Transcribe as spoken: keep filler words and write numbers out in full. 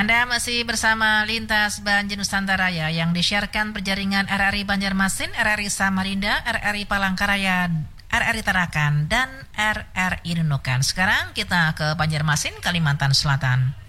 Anda masih bersama Lintas Banjir Nusantara ya, yang disiarkan berjaringan R R I Banjarmasin, R R I Samarinda, R R I Palangkaraya, R R I Tarakan, dan R R I Nunukan. Sekarang kita ke Banjarmasin, Kalimantan Selatan.